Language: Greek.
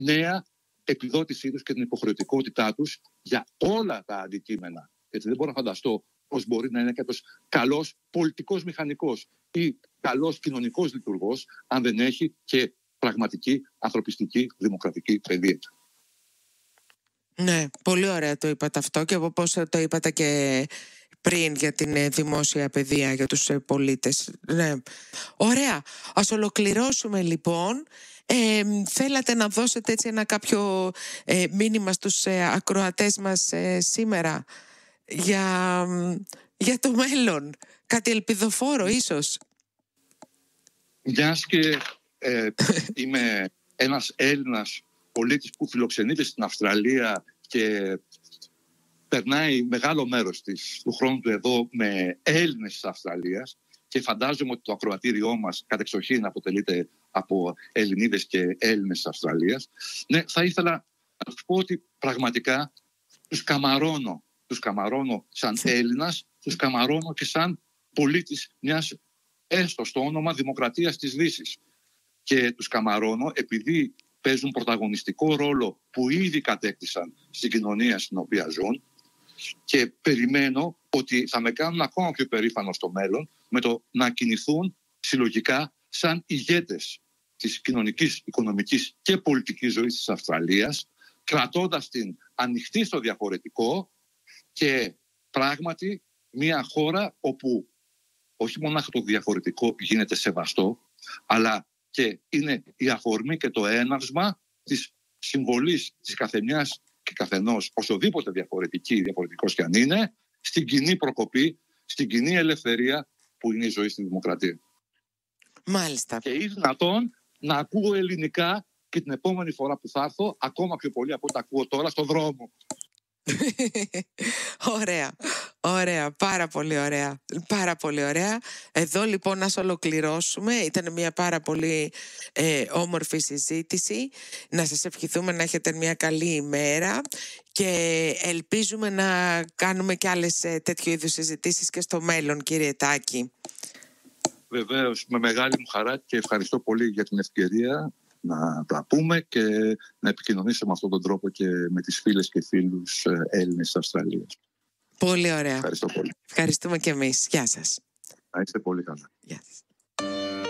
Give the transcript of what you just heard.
νέα επιδότησή τους και την υποχρεωτικότητά τους για όλα τα αντικείμενα. Έτσι δεν μπορώ να φανταστώ πώς μπορεί να είναι κάποιος καλός πολιτικός μηχανικός ή καλός κοινωνικός λειτουργός αν δεν έχει και πραγματική ανθρωπιστική δημοκρατική παιδεία. Ναι, πολύ ωραία το είπατε αυτό και όπως το είπατε και πριν για την δημόσια παιδεία για τους πολίτες. Ναι. Ωραία. Ας ολοκληρώσουμε λοιπόν. Θέλατε να δώσετε έτσι ένα κάποιο μήνυμα στους ακροατές μας σήμερα για το μέλλον? Κάτι ελπιδοφόρο ίσως? Μιας και είμαι ένας Έλληνας πολίτης που φιλοξενείται στην Αυστραλία και περνάει μεγάλο μέρος του χρόνου του εδώ με Έλληνες της Αυστραλίας και φαντάζομαι ότι το ακροατήριό μας κατεξοχήν αποτελείται από Ελληνίδες και Έλληνες της Αυστραλίας. Ναι, θα ήθελα να τους πω ότι πραγματικά τους καμαρώνω σαν Έλληνας, τους καμαρώνω και σαν πολίτης μιας έστω στο όνομα Δημοκρατίας της Δύσης. Και τους καμαρώνω επειδή παίζουν πρωταγωνιστικό ρόλο που ήδη κατέκτησαν στην κοινωνία στην οποία ζουν και περιμένω ότι θα με κάνουν ακόμα πιο περήφανο στο μέλλον με το να κινηθούν συλλογικά σαν ηγέτες της κοινωνικής, οικονομικής και πολιτικής ζωής της Αυστραλίας, κρατώντας την ανοιχτή στο διαφορετικό και πράγματι μια χώρα όπου όχι μόνο το διαφορετικό γίνεται σεβαστό, αλλά και είναι η αφορμή και το έναυσμα της συμβολής της καθεμιάς και καθενός, οσοδήποτε διαφορετικός κι αν είναι, στην κοινή προκοπή, στην κοινή ελευθερία που είναι η ζωή στη δημοκρατία. Μάλιστα. Και είναι δυνατόν να ακούω ελληνικά και την επόμενη φορά που θα έρθω, ακόμα πιο πολύ από ό,τι ακούω τώρα στον δρόμο. Ωραία, πάρα πολύ ωραία. Εδώ λοιπόν να ολοκληρώσουμε. Ήταν μια πάρα πολύ όμορφη συζήτηση. Να σας ευχηθούμε να έχετε μια καλή ημέρα και ελπίζουμε να κάνουμε και άλλες τέτοιου είδους συζητήσεις και στο μέλλον, κύριε Τάκη. Βεβαίως, με μεγάλη μου χαρά και ευχαριστώ πολύ για την ευκαιρία να τα πούμε και να επικοινωνήσουμε με αυτόν τον τρόπο και με τις φίλες και φίλους Έλληνες της Αυστραλίας. Πολύ ωραία. Ευχαριστώ πολύ. Ευχαριστούμε και εμείς. Γεια σας. Να είστε πολύ καλά. Γεια σας.